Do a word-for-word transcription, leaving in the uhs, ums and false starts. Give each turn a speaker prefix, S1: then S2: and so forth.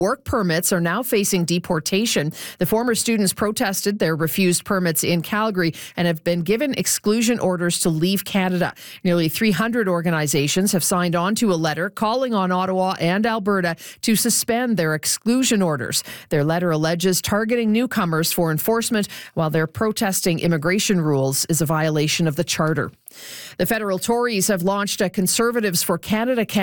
S1: work permits are now facing deportation. The former students protested their refused permits in Calgary and have been given exclusion orders to leave Canada. Nearly three hundred organizations have signed on to a letter calling on Ottawa and Alberta to suspend their exclusion orders. Their letter alleges targeting newcomers for enforcement while they're protesting immigration rules is a violation of the Charter. The federal Tories have launched a Conservatives for Canada campaign